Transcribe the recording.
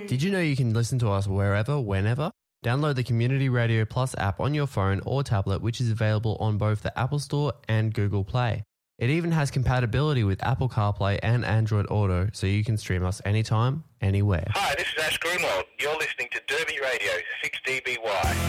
Did you know you can listen to us wherever, whenever? Download the Community Radio Plus app on your phone or tablet, which is available on both the Apple Store and Google Play. It even has compatibility with Apple CarPlay and Android Auto, so you can stream us anytime, anywhere. Hi, this is Ash Greenwald. You're listening to Derby Radio, 6DBY.